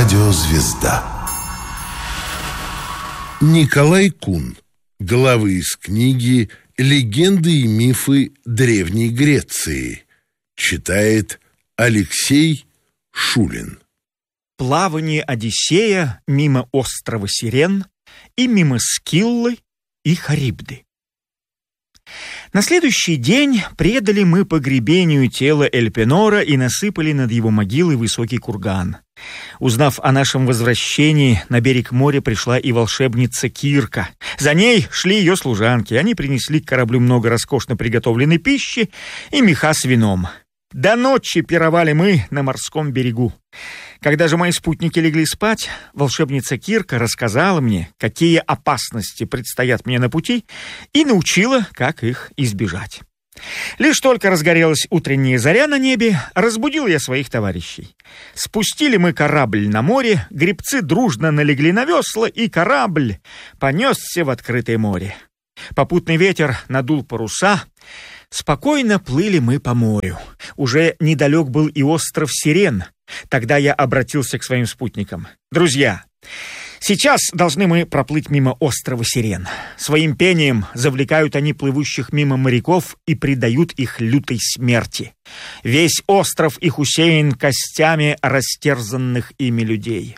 Радиозвезда. Николай Кун. Главы из книги «Легенды и мифы Древней Греции». Читает Алексей Шулин. Плавание Одиссея мимо острова Сирен и мимо Скиллы и Харибды. На следующий день предали мы погребению тела Эльпенора и насыпали над его могилой высокий курган. Узнав о нашем возвращении, на берег моря пришла и волшебница Кирка. За ней шли ее служанки. Они принесли к кораблю много роскошно приготовленной пищи и меха с вином. До ночи пировали мы на морском берегу. Когда же мои спутники легли спать, волшебница Кирка рассказала мне, какие опасности предстоят мне на пути, и научила, как их избежать. Лишь только разгорелась утренняя заря на небе, разбудил я своих товарищей. Спустили мы корабль на море, гребцы дружно налегли на весла, и корабль понесся в открытое море. Попутный ветер надул паруса. Спокойно плыли мы по морю. Уже недалек был и остров Сирен. Тогда я обратился к своим спутникам. «Друзья, сейчас должны мы проплыть мимо острова Сирен. Своим пением завлекают они плывущих мимо моряков и предают их лютой смерти. Весь остров их усеян костями растерзанных ими людей.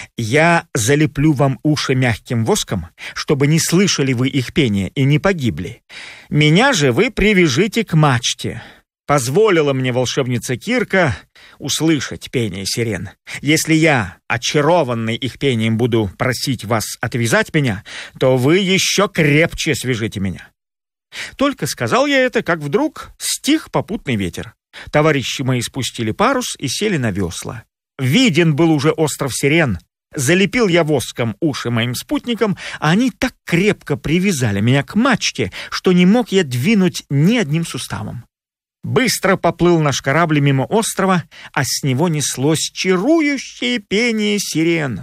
Я залеплю вам уши мягким воском, чтобы не слышали вы их пения и не погибли. Меня же вы привяжите к мачте». Позволила мне волшебница Кирка услышать пение сирен. Если я, очарованный их пением, буду просить вас отвязать меня, то вы еще крепче свяжите меня. Только сказал я это, как вдруг стих попутный ветер. Товарищи мои спустили парус и сели на весла. Виден был уже остров Сирен. Залепил я воском уши моим спутникам, а они так крепко привязали меня к мачте, что не мог я двинуть ни одним суставом. Быстро поплыл наш корабль мимо острова, а с него неслось чарующее пение сирен.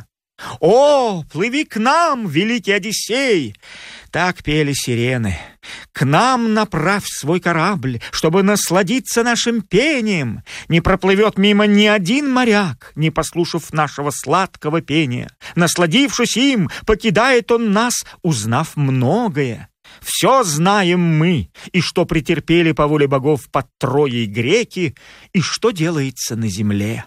«О, плыви к нам, великий Одиссей!» Так пели сирены. «К нам направь свой корабль, чтобы насладиться нашим пением. Не проплывет мимо ни один моряк, не послушав нашего сладкого пения. Насладившись им, покидает он нас, узнав многое. Все знаем мы, и что претерпели по воле богов под Троей греки, и что делается на земле».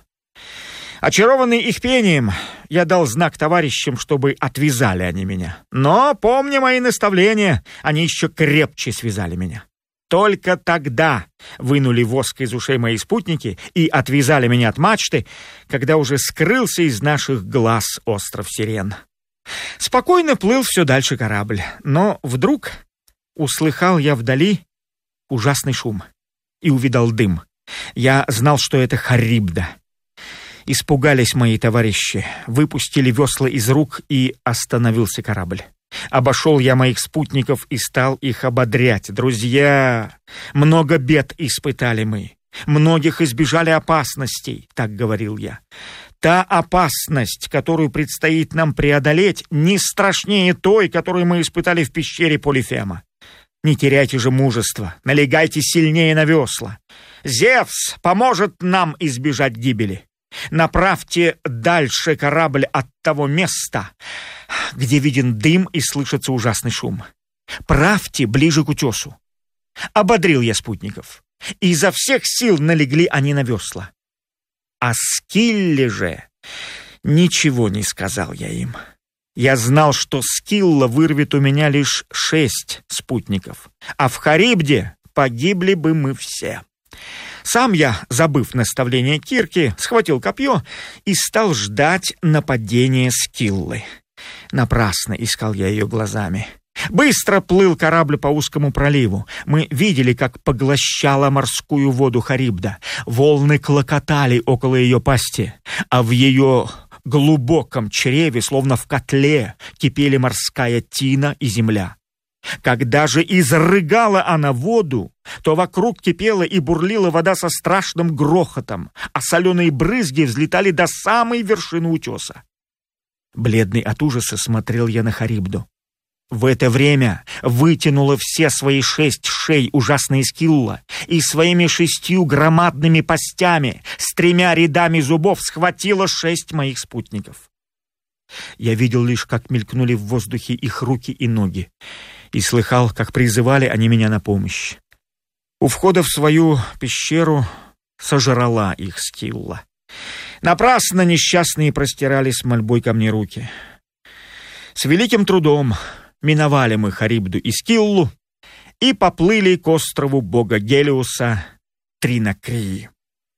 Очарованный их пением, я дал знак товарищам, чтобы отвязали они меня. Но, помня мои наставления, они еще крепче связали меня. Только тогда вынули воск из ушей мои спутники и отвязали меня от мачты, когда уже скрылся из наших глаз остров Сирен. Спокойно плыл все дальше корабль, но вдруг услыхал я вдали ужасный шум и увидал дым. Я знал, что это Харибда. Испугались мои товарищи, выпустили весла из рук, и остановился корабль. Обошел я моих спутников и стал их ободрять. «Друзья, много бед испытали мы, многих избежали опасностей», — так говорил я. «Та опасность, которую предстоит нам преодолеть, не страшнее той, которую мы испытали в пещере Полифема. Не теряйте же мужества, налегайте сильнее на весла. Зевс поможет нам избежать гибели. Направьте дальше корабль от того места, где виден дым и слышится ужасный шум. Правьте ближе к утесу». Ободрил я спутников, и изо всех сил налегли они на весла. О Скилле же ничего не сказал я им. Я знал, что Скилла вырвет у меня лишь 6 спутников, а в Харибде погибли бы мы все. Сам я, забыв наставление Кирки, схватил копье и стал ждать нападения Скиллы. Напрасно искал я ее глазами. Быстро плыл корабль по узкому проливу. Мы видели, как поглощала морскую воду Харибда. Волны клокотали около ее пасти, а в ее глубоком чреве, словно в котле, кипели морская тина и земля. Когда же изрыгала она воду, то вокруг кипела и бурлила вода со страшным грохотом, а соленые брызги взлетали до самой вершины утеса. Бледный от ужаса смотрел я на Харибду. В это время вытянула все свои 6 шей ужасная Эскилла и своими 6 громадными пастями с 3 рядами зубов схватила 6 моих спутников. Я видел лишь, как мелькнули в воздухе их руки и ноги, и слыхал, как призывали они меня на помощь. У входа в свою пещеру сожрала их Скилла. Напрасно несчастные простирали с мольбой ко мне руки. С великим трудом миновали мы Харибду и Скиллу и поплыли к острову бога Гелиоса Тринакрии.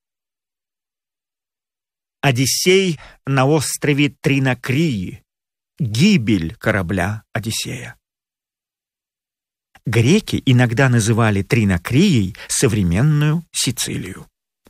Одиссей на острове Тринакрии. Гибель корабля Одиссея. Греки иногда называли Тринакрией современную Сицилию.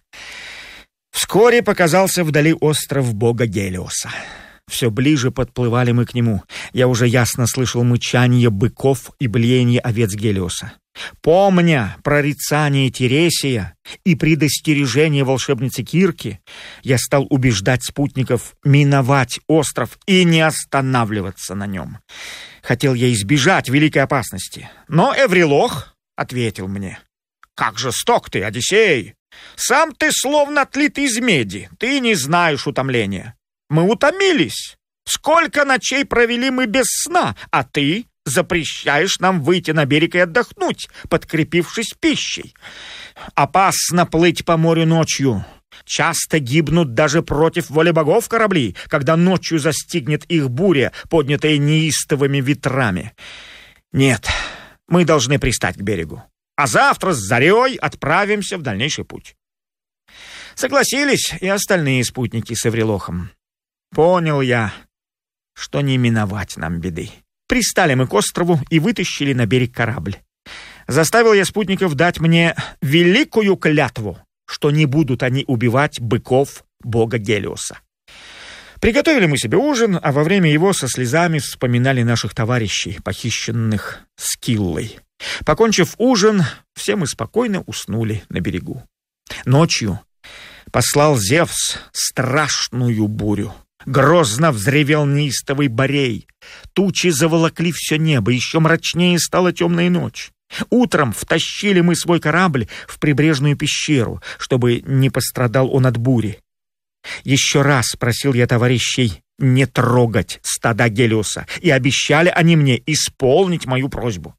Вскоре показался вдали остров бога Гелиоса. Все ближе подплывали мы к нему. Я уже ясно слышал мычание быков и блеяние овец Гелиоса. Помня прорицание Тересия и предостережение волшебницы Кирки, я стал убеждать спутников миновать остров и не останавливаться на нем. Хотел я избежать великой опасности, но Эврилох ответил мне: «Как жесток ты, Одиссей! Сам ты словно отлит из меди, ты не знаешь утомления. Мы утомились. Сколько ночей провели мы без сна, а ты запрещаешь нам выйти на берег и отдохнуть, подкрепившись пищей. Опасно плыть по морю ночью. Часто гибнут даже против воли богов корабли, когда ночью застигнет их буря, поднятая неистовыми ветрами. Нет, мы должны пристать к берегу, а завтра с зарей отправимся в дальнейший путь». Согласились и остальные спутники с Эврилохом. Понял я, что не миновать нам беды. Пристали мы к острову и вытащили на берег корабль. Заставил я спутников дать мне великую клятву, что не будут они убивать быков бога Гелиоса. Приготовили мы себе ужин, а во время его со слезами вспоминали наших товарищей, похищенных Скиллой. Покончив ужин, все мы спокойно уснули на берегу. Ночью послал Зевс страшную бурю. Грозно взревел неистовый Борей. Тучи заволокли все небо, еще мрачнее стала темная ночь. Утром втащили мы свой корабль в прибрежную пещеру, чтобы не пострадал он от бури. Еще раз просил я товарищей не трогать стада Гелиоса, и обещали они мне исполнить мою просьбу.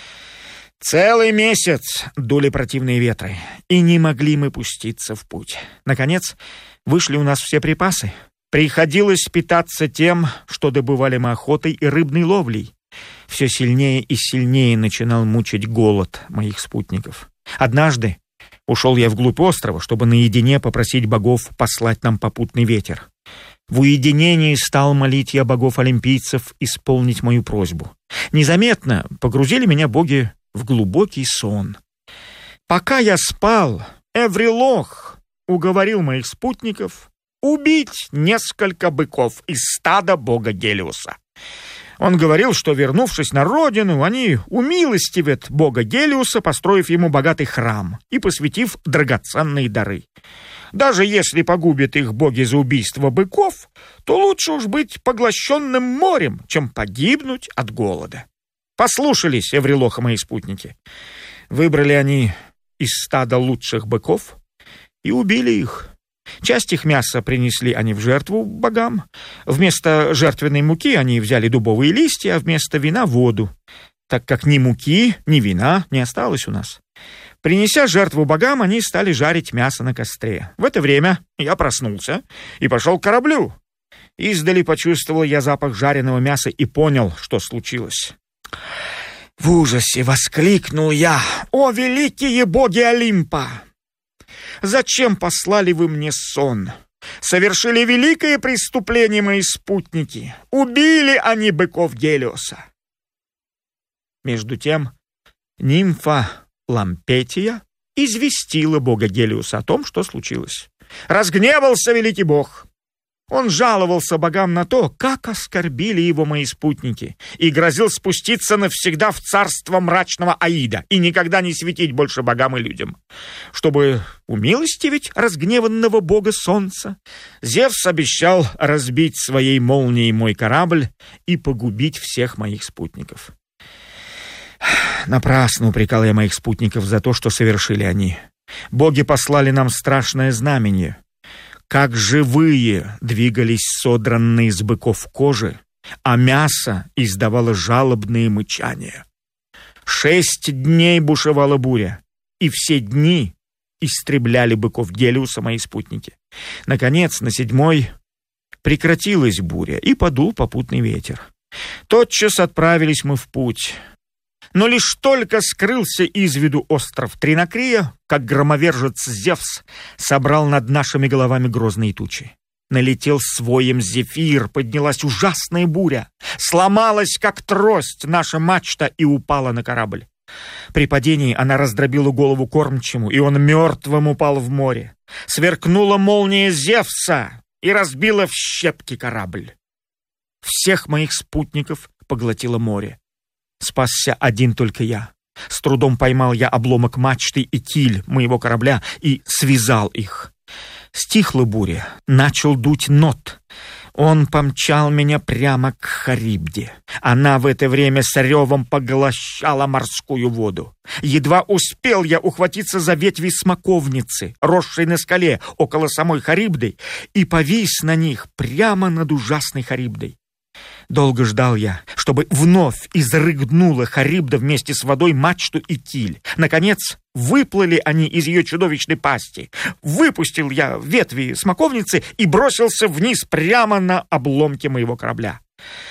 Целый месяц дули противные ветры, и не могли мы пуститься в путь. Наконец, вышли у нас все припасы. Приходилось питаться тем, что добывали мы охотой и рыбной ловлей. Все сильнее и сильнее начинал мучить голод моих спутников. Однажды ушел я вглубь острова, чтобы наедине попросить богов послать нам попутный ветер. В уединении стал молить я богов-олимпийцев исполнить мою просьбу. Незаметно погрузили меня боги в глубокий сон. Пока я спал, Эврилох уговорил моих спутников убить несколько быков из стада бога Гелиоса. Он говорил, что, вернувшись на родину, они умилостивят бога Гелиоса, построив ему богатый храм и посвятив драгоценные дары. Даже если погубят их боги за убийство быков, то лучше уж быть поглощенным морем, чем погибнуть от голода. Послушались Эврилоха мои спутники. Выбрали они из стада лучших быков и убили их. Часть их мяса принесли они в жертву богам. Вместо жертвенной муки они взяли дубовые листья, а вместо вина — воду, так как ни муки, ни вина не осталось у нас. Принеся жертву богам, они стали жарить мясо на костре. В это время я проснулся и пошел к кораблю. Издали почувствовал я запах жареного мяса и понял, что случилось. В ужасе воскликнул я: «О, великие боги Олимпа! Зачем послали вы мне сон? Совершили великое преступление мои спутники. Убили они быков Гелиоса». Между тем нимфа Лампетия известила бога Гелиоса о том, что случилось. Разгневался великий бог. Он жаловался богам на то, как оскорбили его мои спутники, и грозил спуститься навсегда в царство мрачного Аида и никогда не светить больше богам и людям. Чтобы умилостивить разгневанного бога солнца, Зевс обещал разбить своей молнией мой корабль и погубить всех моих спутников. Напрасно упрекал я моих спутников за то, что совершили они. Боги послали нам страшное знамение. Как живые двигались содранные с быков кожи, а мясо издавало жалобные мычания. 6 дней бушевала буря, и все дни истребляли быков Гелиуса мои спутники. Наконец, на 7-й прекратилась буря, и подул попутный ветер. Тотчас отправились мы в путь. Но лишь только скрылся из виду остров Тринакрия, как громовержец Зевс собрал над нашими головами грозные тучи. Налетел своем зефир, поднялась ужасная буря, сломалась, как трость, наша мачта и упала на корабль. При падении она раздробила голову кормчему, и он мертвым упал в море. Сверкнула молния Зевса и разбила в щепки корабль. Всех моих спутников поглотило море. Спасся один только я. С трудом поймал я обломок мачты и киль моего корабля и связал их. Стихла буря, начал дуть нот. Он помчал меня прямо к Харибде. Она в это время с ревом поглощала морскую воду. Едва успел я ухватиться за ветви смоковницы, росшей на скале около самой Харибды, и повис на них прямо над ужасной Харибдой. Долго ждал я, чтобы вновь изрыгнула Харибда вместе с водой мачту и киль. Наконец, выплыли они из ее чудовищной пасти. Выпустил я ветви смоковницы и бросился вниз прямо на обломки моего корабля.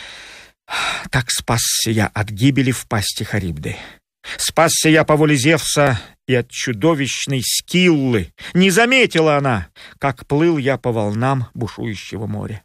Так спасся я от гибели в пасти Харибды. Спасся я по воле Зевса и от чудовищной Скиллы. Не заметила она, как плыл я по волнам бушующего моря.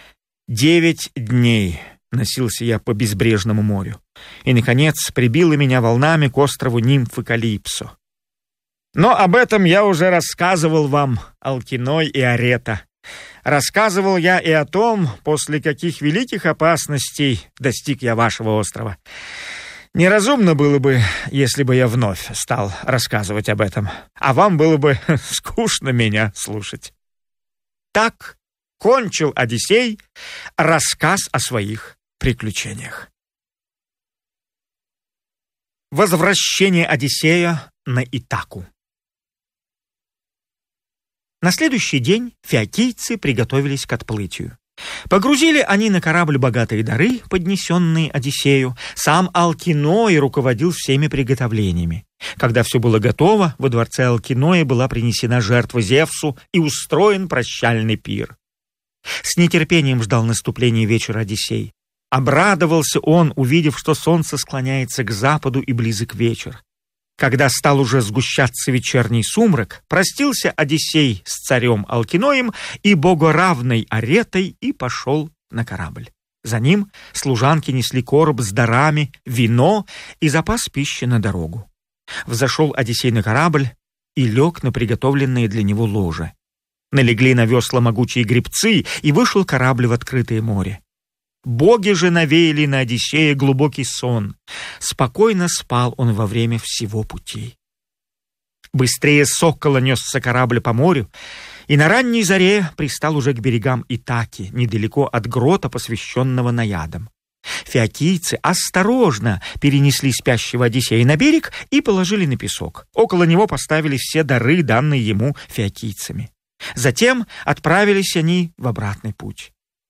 9 дней носился я по безбрежному морю, и, наконец, прибило меня волнами к острову нимфы Калипсо. Но об этом я уже рассказывал вам, Алкиной и Арета. Рассказывал я и о том, после каких великих опасностей достиг я вашего острова. Неразумно было бы, если бы я вновь стал рассказывать об этом, а вам было бы скучно меня слушать. Так кончил Одиссей рассказ о своих приключениях. Возвращение Одиссея на Итаку. На следующий день фиокийцы приготовились к отплытию. Погрузили они на корабль богатые дары, поднесенные Одиссею. Сам Алкиной руководил всеми приготовлениями. Когда все было готово, во дворце Алкиноя была принесена жертва Зевсу и устроен прощальный пир. С нетерпением ждал наступления вечера Одиссей. Обрадовался он, увидев, что солнце склоняется к западу и близок вечер. Когда стал уже сгущаться вечерний сумрак, простился Одиссей с царем Алкиноем и богоравной Аретой и пошел на корабль. За ним служанки несли короб с дарами, вино и запас пищи на дорогу. Взошел Одиссей на корабль и лег на приготовленное для него ложе. Налегли на весла могучие гребцы, и вышел корабль в открытое море. Боги же навеяли на Одиссея глубокий сон. Спокойно спал он во время всего пути. Быстрее сокола несся корабль по морю, и на ранней заре пристал уже к берегам Итаки, недалеко от грота, посвященного Наядам. Фиокийцы осторожно перенесли спящего Одиссея на берег и положили на песок. Около него поставили все дары, данные ему фиокийцами. Затем отправились они в обратный путь.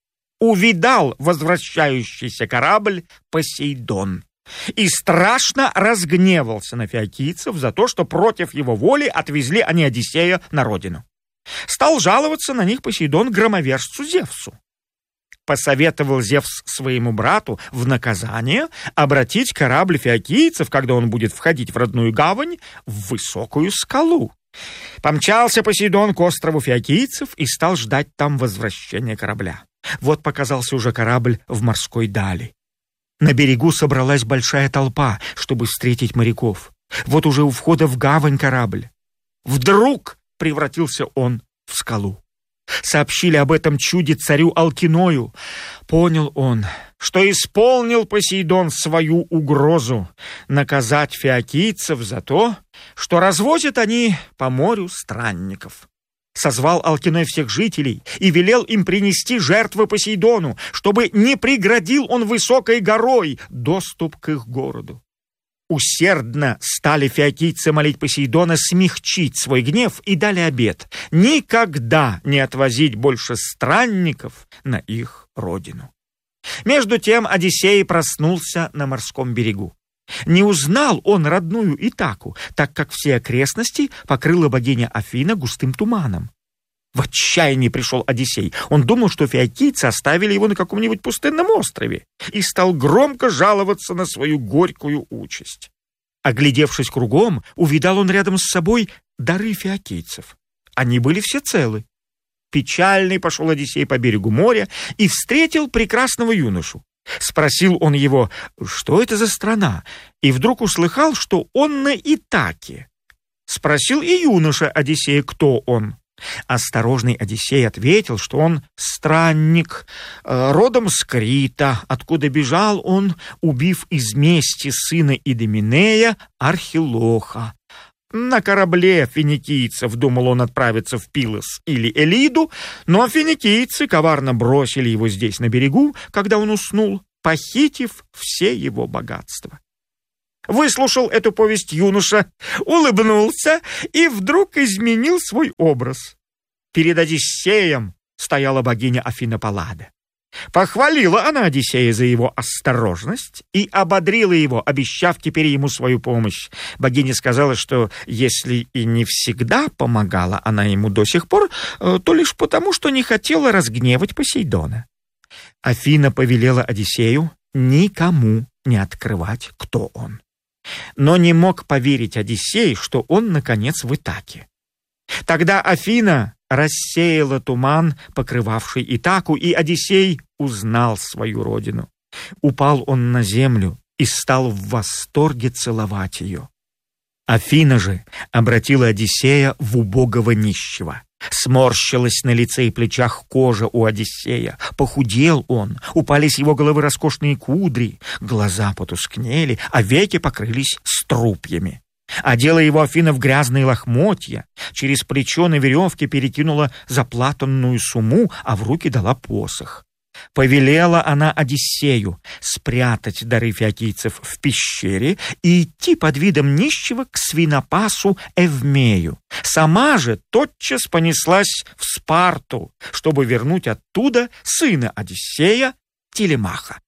Увидал возвращающийся корабль Посейдон и страшно разгневался на фиокийцев за то, что против его воли отвезли они Одиссея на родину. Стал жаловаться на них Посейдон громовержцу Зевсу. Посоветовал Зевс своему брату в наказание обратить корабль фиокийцев, когда он будет входить в родную гавань, в высокую скалу. Помчался Посейдон к острову фиокийцев и стал ждать там возвращения корабля. Вот показался уже корабль в морской дали. На берегу собралась большая толпа, чтобы встретить моряков. Вот уже у входа в гавань корабль. Вдруг превратился он в скалу. сообщили об этом чуде царю Алкиною. Понял он, что исполнил Посейдон свою угрозу наказать фиокийцев за то, что развозят они по морю странников. Созвал Алкиной всех жителей и велел им принести жертвы Посейдону, чтобы не преградил он высокой горой доступ к их городу. Усердно стали фиокийцы молить Посейдона смягчить свой гнев и дали обет никогда не отвозить больше странников на их родину. Между тем Одиссей проснулся на морском берегу. Не узнал он родную Итаку, так как все окрестности покрыла богиня Афина густым туманом. В отчаянии пришел Одиссей. Он думал, что фиокийцы оставили его на каком-нибудь пустынном острове, и стал громко жаловаться на свою горькую участь. Оглядевшись кругом, увидал он рядом с собой дары фиокийцев. Они были все целы. Печальный пошел Одиссей по берегу моря и встретил прекрасного юношу. Спросил он его, что это за страна, и вдруг услыхал, что он на Итаке. Спросил и юноша Одиссея, кто он. Осторожный Одиссей ответил, что он странник, родом с Крита, откуда бежал он, убив из мести сына Идоменея Архилоха. На корабле финикийцев думал он отправиться в Пилос или Элиду, но финикийцы коварно бросили его здесь на берегу, когда он уснул, похитив все его богатства. Выслушал эту повесть юноша, улыбнулся и вдруг изменил свой образ. Перед Одиссеем стояла богиня Афина Паллада. Похвалила она Одиссея за его осторожность и ободрила его, обещав теперь ему свою помощь. Богиня сказала, что если и не всегда помогала она ему до сих пор, то лишь потому, что не хотела разгневать Посейдона. Афина повелела Одиссею никому не открывать, кто он. Но не мог поверить Одиссей, что он, наконец, в Итаке. Тогда Афина рассеяла туман, покрывавший Итаку, и Одиссей узнал свою родину. Упал он на землю и стал в восторге целовать ее. Афина же обратила Одиссея в убогого нищего. Сморщилась на лице и плечах кожа у Одиссея. Похудел он, упали с его головы роскошные кудри, глаза потускнели, а веки покрылись струпьями. Одела его Афина в грязные лохмотья, через плечо на веревке перекинула заплатанную сумму, а в руки дала посох. Повелела она Одиссею спрятать дары фиокийцев в пещере и идти под видом нищего к свинопасу Эвмею. Сама же тотчас понеслась в Спарту, чтобы вернуть оттуда сына Одиссея Телемаха.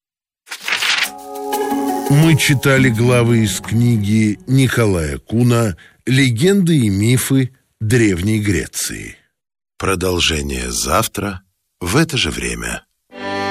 Мы читали главы из книги Николая Куна «Легенды и мифы Древней Греции». Продолжение завтра в это же время.